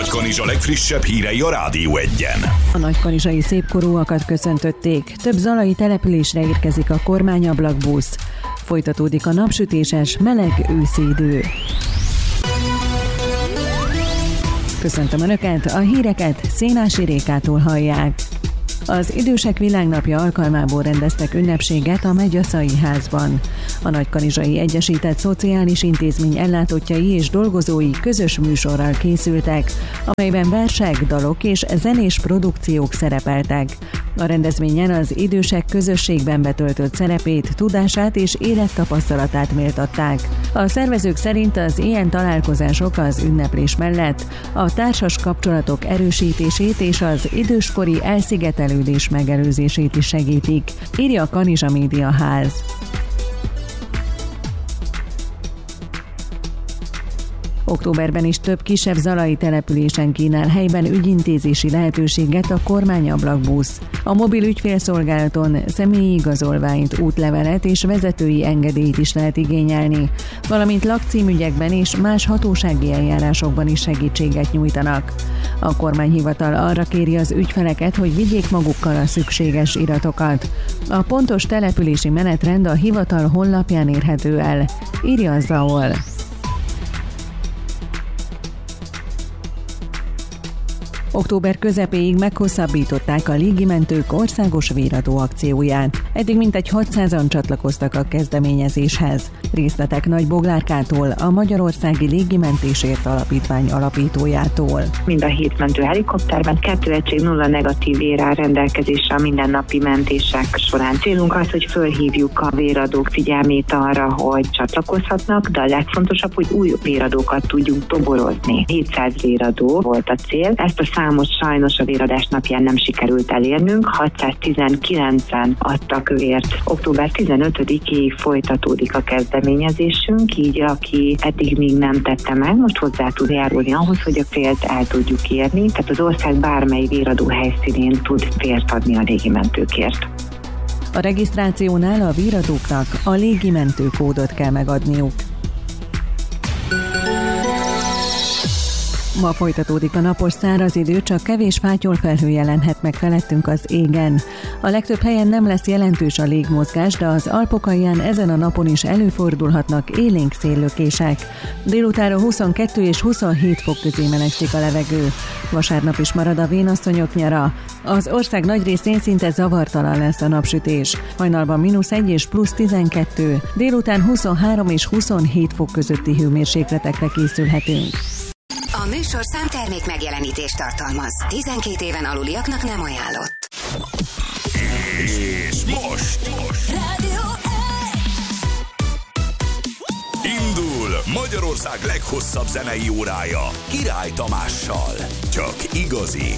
Nagykanizsa legfrissebb hírei a Rádió 1-en. A nagykanizsai szépkorúakat köszöntötték. Több zalai településre érkezik a kormányablakbusz. Folytatódik a napsütéses, meleg őszi idő. Köszöntöm Önöket, a híreket Szénási Rékától hallják. Az Idősek Világnapja alkalmából rendeztek ünnepséget a Megyaszai Házban. A Nagykanizsai Egyesített Szociális Intézmény ellátottjai és dolgozói közös műsorral készültek, amelyben versek, dalok és zenés produkciók szerepeltek. A rendezvényen az idősek közösségben betöltött szerepét, tudását és élettapasztalatát méltatták. A szervezők szerint az ilyen találkozások az ünneplés mellett a társas kapcsolatok erősítését és az időskori elszigetelődés megelőzését is segítik, írja a Kanizsa Média Ház. Októberben is több kisebb zalai településen kínál helyben ügyintézési lehetőséget a kormányablakbusz. A mobil ügyfélszolgálaton személyi igazolványt, útlevelet és vezetői engedélyt is lehet igényelni, valamint lakcímügyekben és más hatósági eljárásokban is segítséget nyújtanak. A kormányhivatal arra kéri az ügyfeleket, hogy vigyék magukkal a szükséges iratokat. A pontos települési menetrend a hivatal honlapján érhető el, írja a ZAOL. Október közepéig meghosszabbították a légimentők országos véradó akcióját. Eddig mintegy 600-an csatlakoztak a kezdeményezéshez. Részletek Nagy Boglárkától, a Magyarországi Légimentésért Alapítvány alapítójától. Mind a 7 mentő helikopterben 2 egység 0 negatív vér áll rendelkezésre a mindennapi mentések során. Célunk az, hogy fölhívjuk a véradók figyelmét arra, hogy csatlakozhatnak, de a legfontosabb, hogy új véradókat tudjunk toborozni. 700 véradó volt a cél. Ezt a számos sajnos a véradás napján nem sikerült elérnünk, 619-en adtak vért. Október 15-ig folytatódik a kezdeményezésünk, így aki eddig még nem tette meg, most hozzá tud járulni ahhoz, hogy a célt el tudjuk érni, tehát az ország bármely véradó helyszínén tud vért adni a légimentőkért. A regisztrációnál a véradóknak a légimentőkódot kell megadniuk. Ma folytatódik a napos száraz idő, csak kevés fátyolfelhő jelenhet meg felettünk az égen. A legtöbb helyen nem lesz jelentős a légmozgás, de az Alpok alján ezen a napon is előfordulhatnak élénk széllökések. Délutánra 22 és 27 fok közé melegszik a levegő. Vasárnap is marad a vénasszonyok nyara. Az ország nagy részén szinte zavartalan lesz a napsütés. Hajnalban -1 és +12, délután 23 és 27 fok közötti hőmérsékletekre készülhetünk. A műsorszám termék megjelenítést tartalmaz. 12 éven aluliaknak nem ajánlott. És most Rádió 1! indul Magyarország leghosszabb zenei órája Király Tamással. Csak igazi